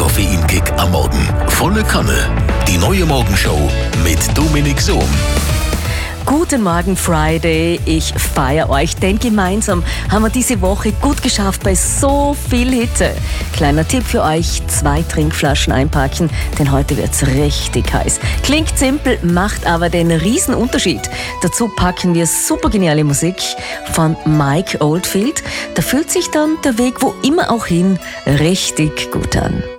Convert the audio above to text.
Koffeinkick am Morgen. Volle Kanne. Die neue Morgenshow mit Dominik Sohm. Guten Morgen, Friday. Ich feiere euch, denn gemeinsam haben wir diese Woche gut geschafft bei so viel Hitze. Kleiner Tipp für euch, 2 Trinkflaschen einpacken, denn heute wird's richtig heiß. Klingt simpel, macht aber den riesen Unterschied. Dazu packen wir super geniale Musik von Mike Oldfield. Da fühlt sich dann der Weg wo immer auch hin richtig gut an.